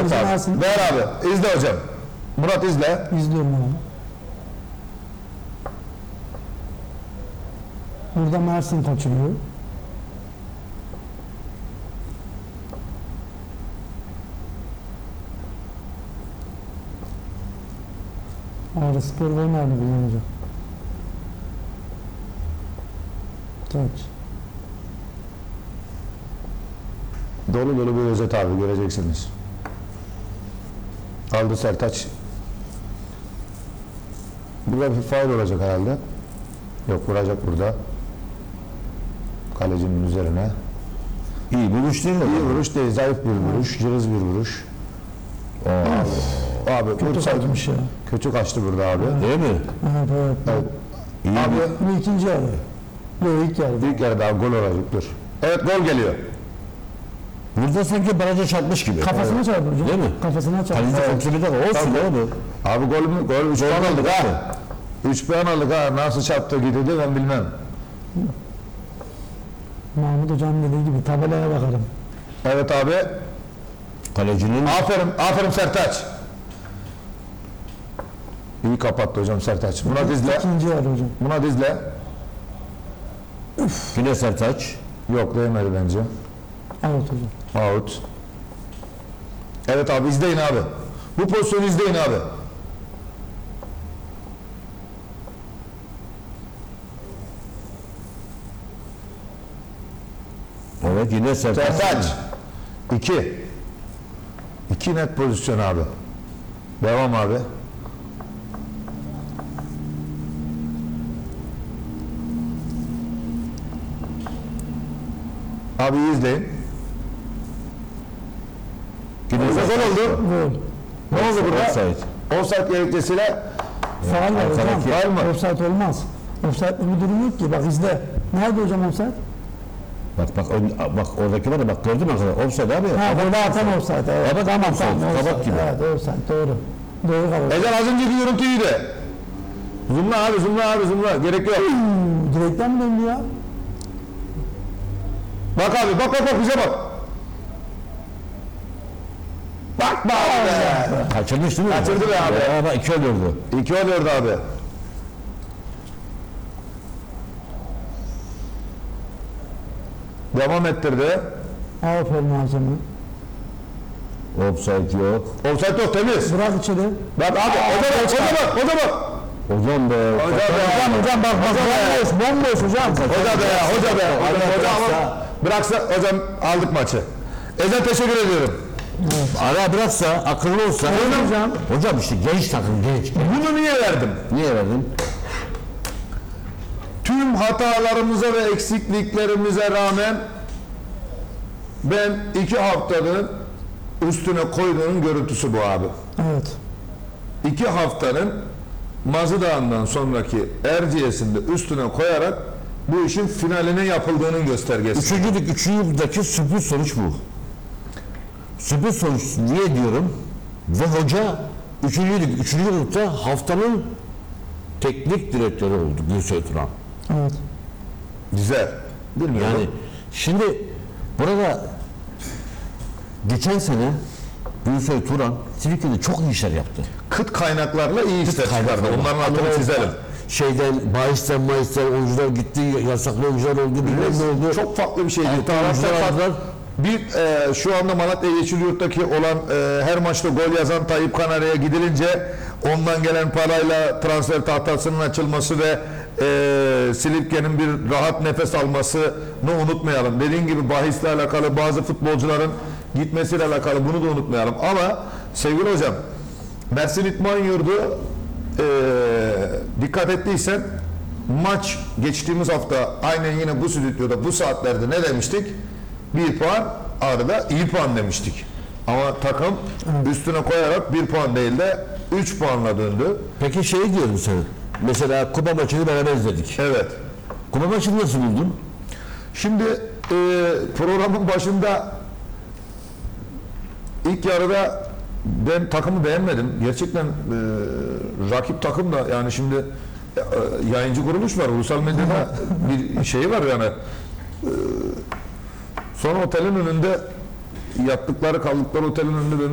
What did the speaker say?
Evet abi. Mersin. Ver abi. İzle hocam. Murat izle. İzliyorum abi. Burada Mersin kaçırıyor. Ağrı Spor ve nerede kullanacak? Taç. Dolu dolu bir özet abi, göreceksiniz. Aldı Sertaç. Burada bir faul olacak herhalde. Yok, vuracak burada. Kalecinin üzerine. İyi vuruş değil mi? İyi vuruş değil, zayıf bir vuruş, cılız bir vuruş. Abi Kötü vursa- kaçmış ya. kötü kaçtı burada abi. Değil mi? Evet evet. Evet. İyi. Abi Bu ikinci yarı. Yok ilk yarı. ilk yarıda gol olacak, dur. Evet, gol geliyor. Burada sanki baraja çarpmış gibi. Kafasına çarptı hocam. Değil mi? Kafasına çarptı. Kaleci kontrolü de olsun Tabii. abi. Abi gol mü? Gol 3 puan aldık ha. 3 puan aldık ha. Nasıl çarptı gidiyordu ben bilmem. Mahmut hocam dediği gibi tabelaya bakarım. Evet abi. Kalecinin Aferin, aferin Sertaç. İyi kapattı hocam Sertaç. Murat izle. İkinci yarı hocam. Murat izle. yine Sertaç. Yok, değmedi bence. Evet hocam. Out. Evet abi, izleyin abi. Bu pozisyonu izleyin abi. Evet yine Sertaç. Sertaç. 2. 2 net pozisyon abi. Devam abi. Abi iyi izleyin. Yine Gol oldu. Gol. Ne oldu burada? Offside. Offside gerekçesiyle Faal var hocam. Arkadaki- Var mı? Offside olmaz. Offside bir durum yok ki. Bak izle. Nerede hocam offside? Bak oradaki var ya, bak gördün mü arkadaşlar? Offside abi. Ha burada atan offside. Evet. Kabak Tamam offside, tamam. kabak Offside. gibi. Evet offside doğru. Doğru kabak. Ezel az önceki görüntüyü de. Zoomla abi, zoomla abi, zoomla. Gerek yok. Direkten mi döndü ya? Bak abi, bak bize bak. Bak be. Kaçırmış değil mi? Kaçırdı be abi. Ya bak 2 oluyordu. 2 oluyordu abi. Devam ettirdi. Aferin malzeme. Offside yok. Offside yok, temiz. Bırak içeri. Bak abi, o da bak. Hocam be. Hocam bak bomboş hocam. Hoca be. Ama bıraksa hocam aldık maçı. Ezel teşekkür ediyorum. Ara bıraksa, akıllı olsa. Hocam. Hocam işte genç takım, genç. Bunu niye verdim? Niye verdin? Tüm hatalarımıza ve eksikliklerimize rağmen ben 2 haftanın üstüne koyduğunun görüntüsü bu abi. Evet. 2 haftanın Mazıdağ'ından sonraki Erciyes'inde üstüne koyarak bu işin finaline yapıldığının göstergesi. Üçüncü yıldaki sürpriz sonuç bu. Sürpriz sonuç niye diyorum? Ve hoca üçüncü yılda haftanın teknik direktörü oldu Gülsoy Turan. Evet. Güzel. Bilmiyorum. Yani şimdi burada geçen sene Gülsoy Turan Silifke'de çok iyi işler yaptı. Kıt kaynaklarla iyi işler çıkardı. Onların altını çizelim. Şeyden, bahisten oyuncular gitti, yasaklı oyuncular oldu, bilmem ne oldu. Çok farklı bir şey değil. Altı oyuncular aldılar. Bir şu anda Malatya Yeşilyurt'taki olan her maçta gol yazan Tayyip Kanarya gidilince ondan gelen parayla transfer tahtasının açılması ve Silifke'nin bir rahat nefes almasını unutmayalım. Dediğin gibi bahisle alakalı bazı futbolcuların gitmesiyle alakalı bunu da unutmayalım. Ama sevgili hocam, Mersin İdman Yurdu dikkat ettiysen maç geçtiğimiz hafta aynen yine bu stüdyoda bu saatlerde ne demiştik? 1 puan, arada iyi puan demiştik. Ama takım üstüne koyarak 1 puan değil de 3 puanla döndü. Peki şey diyorum sana. Mesela kupa maçını beraber izledik. Evet. Kupa maçını nasıl buldun? Şimdi programın başında ilk yarıda ben takımı beğenmedim. Gerçekten rakip takım da yani şimdi yayıncı kuruluş var. Ulusal medyada bir şey var yani. Sonra otelin önünde yattıkları kaldıkları otelin önünde